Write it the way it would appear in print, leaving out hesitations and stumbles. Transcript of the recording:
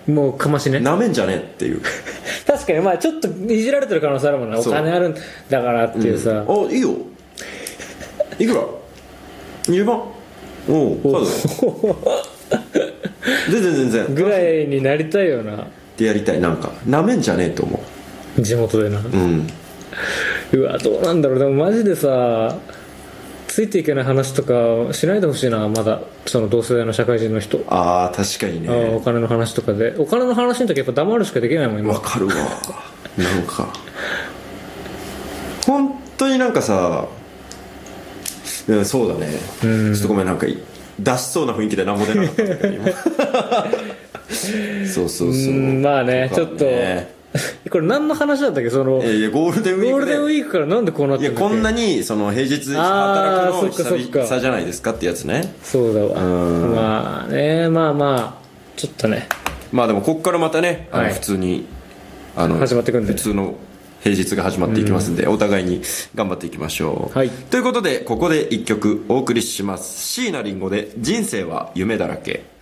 もうかましね。 なめんじゃねえっていう。 確かにまあちょっといじられてる可能性あるもんね。お金あるんだからっていうさ、 あ、いいよ、いくら20万、おうカード全然ぐらいになりたいよな。 でやりたい。なんかなめんじゃねえと思地元でな。 う。うんうわどうなんだろう。でもマジでさ、ついていけない話とかしないでほしいな。まだその同世代の社会人の人。 ああ確かにね。 お金の話とかで、お金の話の時やっぱ黙るしかできないもん今。 わかるわ。なんか本当になんかさ、そうだね、ちょっとごめん、なんか出しそうな雰囲気で何も出なかったんだけど今そうまあね、ちょっとこれ何の話だったっけ。そのいやゴールデンウィークで、 ゴールデンウィークからなんでこうなってんだっけ。 いやこんなにその平日働くのそっか久々じゃないですかってやつね。 そうだわ。まあね、まあちょっとね、 まあでもこっからまたね、 はい、 普通に始まってくんで、 普通の平日が始まっていきますんで、お互いに頑張っていきましょう、 はい、 ということでここで1曲お送りします。椎名林檎で人生は夢だらけ。